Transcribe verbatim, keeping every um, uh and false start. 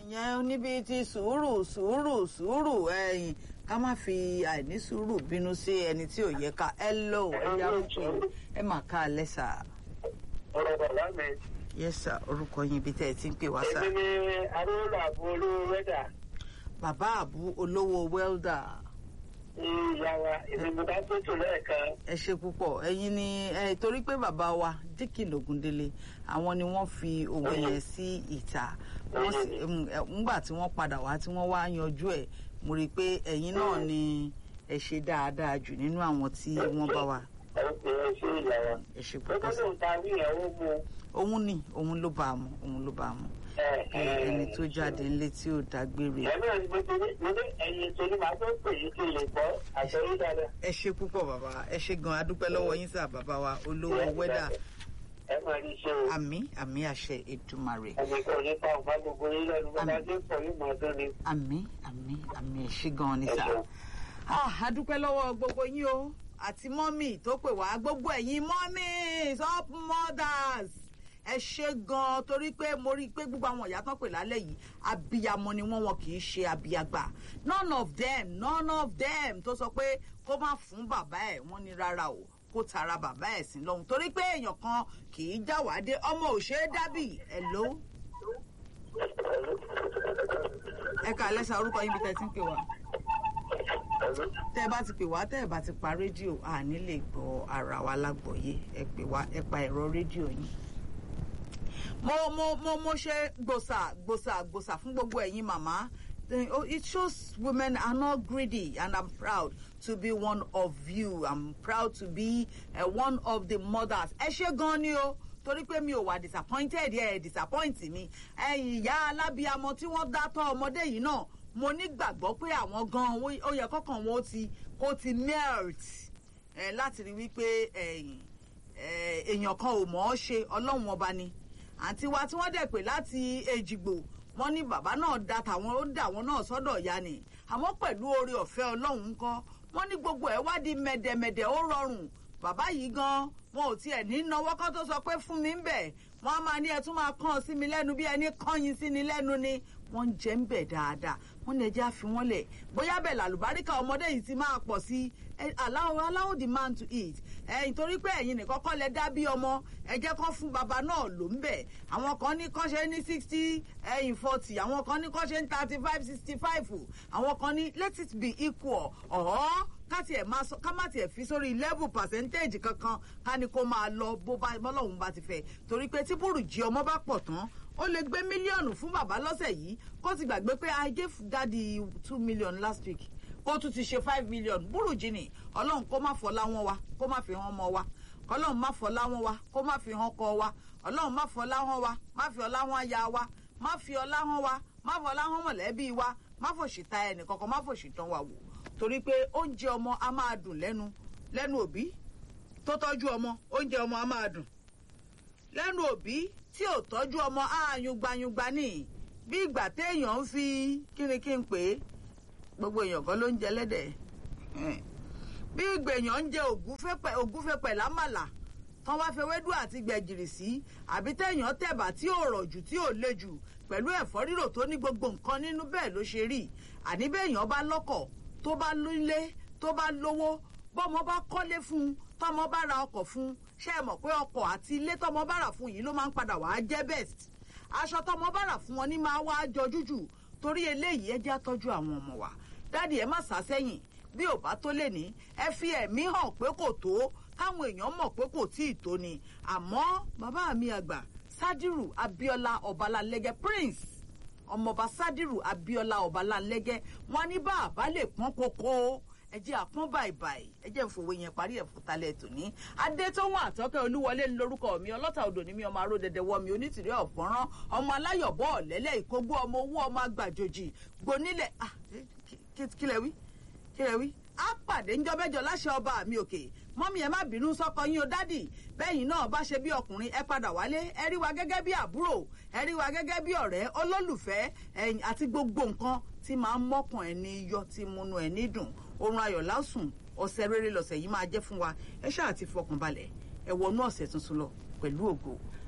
ìyẹn níbi tí sùúrù sùúrù sùúrù ẹ̀yìn ká má fi àìní sùúrù bínú sí ẹni tí ò yẹ ká ẹ lò ẹ já mú pé ẹ mà ká alẹ́ sà. ọ̀rọ̀ bàbá mi. yes sir orúkọ yín ibi tẹ́ ẹ ti ń pè wá sà. èmi ni arúgbó àbú olówó wẹ́dà. bàbá àbú olówó wẹ́ldà. ìyá wa ìdìbò bá gbẹ́tò lẹ́ẹ̀kan. ẹ ṣe púpọ̀ ẹ̀yin ni ẹ torí pé bàbá wa Dikin Ogundele àwọn ni wọ́n fi òwe yẹn sí ìta wọ́n sì ńgbà tí wọ́n padà wá tí wọ́n wá yanjú ẹ̀ mo rí i pé ẹ̀yin náà ni ẹ ṣe dáadáa jù nínú àwọn tí wọ́n bá wa. ẹ ṣe púpọ̀ sí. òun ni òun ló bá a mọ̀ òun ló bá a mọ̀ ẹni tó jáde ńlé tí ò dágbére. ẹ ṣe púpọ̀ bàbá ẹ ṣe gan adúpẹ́ lọ́wọ́ yín sà bàbá wa olówó wẹ́dà. àmì àmì àṣẹ Èdùmàrè. àmì àmì àmì ẹ ṣe gan ni sà. adúpẹ́ lọ́wọ́ gbogbo yín o àti mọ́mì tó pè wá gbogbo ẹ̀yin mọ́mì top mothers ẹ ṣe gan torí pé mo rí i pé gbogbo àwọn ìyá tán pè lálẹ́ yìí abiyamọ ni wọ́n wọn kì í ṣe abiyagba none of them none of them tó sọ pé kó má fún bàbá ẹ̀ wọ́n ní rárá o kó tara bàbá ẹ̀ sí lọ́hùn torí pé èèyàn kan kì í jáwádé ọmọ ò ṣe é dábì ẹ̀ ló. ẹ ká lẹ́sà orúkọ yín bí tẹ́ ti ń pè wá tẹ́ ẹ bá ti pè wá tẹ́ ẹ bá ti pa rédíò àní lè gbọ́ ara wa lágbọ̀ọ́yé ẹ pè wá ẹ pa ẹ̀rọ rédíò yín. mo mo mo mo ṣe gbòsà gbòsà gbòsà fún gbogbo ẹ̀yin màmá. It shows women are not greedy, and I'm proud to be one of you. I'm proud to be uh, one of the mothers. Ẹ ṣé gan ni o torí pé mi ò wà disappointed ẹ disappoint mi ẹ̀yin ìyá alábíamọ tí wọ́n dá tọ́ ọmọdé yìí náà mo nígbàgbọ́ pé àwọn gan ó yẹ kọ́kàn wọn ó ti kó ti melt ẹ láti rí wípé ẹ̀yìn èèyàn kan ò mọ̀ ọ́ ṣe Ọlọ́run ọba ni àǹtí wa tí wọ́n dẹ̀ pè láti Èjìgbò wọ́n ní bàbá náà da tàwọn ó dà wọn náà sọ́dọ̀ ìyá ni àmọ́ pẹ̀lú oore ọ̀fẹ́ Ọlọ́run ńkọ́ wọ́n ní gbogbo ẹ̀ wá di mẹ̀dẹ̀mẹ̀dẹ̀ ó rọrùn bàbá yìí gan wọn ò tiẹ̀ ní náwó kan tó sọ pé fún mi ń bẹ̀ wọ́n á máa ní ẹ tún máa kàn sí mi lẹ́nu bí ẹni kọ́yin sí ni lẹ́nu ni wọ́n ń jẹ́ ń bẹ̀ dáadáa wọ́n ní ẹjẹ́ àfi wọ́n lẹ̀ bóyá bẹ̀ làlùbáríkà ọmọdé yìí ti máa pọ̀ sí allow allow the man to eat ẹ̀yin torí pé ẹ̀yin nìkan kọ́ lẹ dá bí ọmọ ẹjẹ́ kan fún bàbá náà ló ń bẹ̀ àwọn kan ní kọ́ ṣe ní sixty ẹ̀yin forty àwọn kan ní kọ́ ṣe ní thirty five sixty five àwọn kan ní let it be equal ọ̀họ́ káti ẹ̀ máa sọ ká má tiẹ̀ fi sórí level percentage kankan ká ní kó máa lọ bó bá bọ́lọ́hún bá ti fẹ́ torí pé tí burújí ọmọ bá pọ̀ tán ó lè gbé mílíọ̀nù fún bàbá lọ́sẹ̀ yìí kó ti gbàgbé pé I gave daddy two million last week kó tún ti ṣe five million burújí ni ọlọ́run kó má fọlá wọn wa kó má fi hàn ọmọ wa ọlọ́run má fọlá wọn wa kó má fi hàn ọkọ wa ọlọ́run má fọlá wọn wa má fi ọlá wọn aya wa má fi ọlá wọn wa má fọlá wọn mọ̀lẹ́bí wa má fòṣìta ẹnì kankan má fòṣìtàn wa wò torí pé oúnjẹ ọmọ a máa dùn lẹ́nu lẹ́nu òbí tó tọ́jú ọmọ oúnjẹ ọmọ a máa dùn lẹ́nu òbí tí ò tọ́jú ọmọ ààyùngbanyùngba ní bí ìgbà téèyàn ń fi kíni kí n pè é gbogbo èèyàn kan ló ń jẹ lẹ́dẹ̀ bí ìgbà èèyàn ń jẹ ògúnfẹ̀pẹ̀ lámàlà tán wá fẹ́ wédú àti gbẹ̀gìrì sí àbí téèyàn tẹ̀bà tí ò rọ̀ jù tí ò le jù pẹ̀lú ẹ̀fọ́ rírò tó ní gbogbo nǹkan nínú bẹ́ẹ̀ ló ṣe rí àní béèyàn bá lọ́kọ̀ tó bá lólé tó bá lówó bọ́mọ bá kọ́lé fún un tọ́mọ bá ra ọkọ̀ fún un ṣé ẹ mọ̀ pé ọkọ̀ àti ilé tọ́mọ bá rà fún yìí ló máa ń padà wàá jẹ́ best aṣọ tọ́mọ bá rà fún wọn ní máa wá jọ jújù torí eléyìí ẹ jẹ́ àtọ́jú àwọn ọmọ wa dáàdì ẹ má sá sẹ́yìn bí ò bá tó lè ní ẹ fi ẹ̀mí hàn pé kò tó káwọn èèyàn mọ̀ pé kò tíì tó ni àmọ́ bàbá mi àgbà Sádírù Abíọ́lá Ọbalálẹ́gẹ́ Prince ọmọọba Sádírù Abíọ́lá Ọbalálẹ́gẹ́ wọn ní bá àbá lè pọ́n kókó ẹ jẹ́ àpọ́n báyìí ẹ jẹ́ ìfòwò yẹn parí ẹ̀ fún talẹ̀ tòní. Adétọ́wọ̀n Àtọ́kẹ́ Olúwọlé lórúkọ mi ọlọ́ta odò ní mi ọmọ aró dẹdẹ wọ mi onítìrí ọ̀fọ́nrán ọmọ aláyọ̀bọ̀ ọ̀lẹ́lẹ̀ ìkógbó ọmọ owó ọmọ àgbàjòjì gbonílẹ̀ kílẹ̀ wí kílẹ̀ wí á pàdé ńjọ́ mẹ́jọ láṣẹ ọba mi òkè mọ́mí ẹ má bínú sọ́kọ yín o dádì bẹ́yìn náà bá ṣe bí ọkùnrin ẹ padà wálé ẹ rí wa gẹ́gẹ́ bí àbúrò ẹ rí wa gẹ́gẹ́ bí ọ̀rẹ́ olólùfẹ́ ẹ̀yìn àti gbogbo nǹkan tí máa ń mọ́kàn ẹ̀ ní yọ tí múnú ẹ̀ ní dùn oorun ayọ̀ lásùn ọ̀sẹ̀ rere lọ̀sẹ̀ yìí máa jẹ́ fún wa ẹ ṣáà ti fọkàn balẹ̀ ẹ wọnú ọ̀sẹ̀ tuntun lọ pẹ̀lú ògo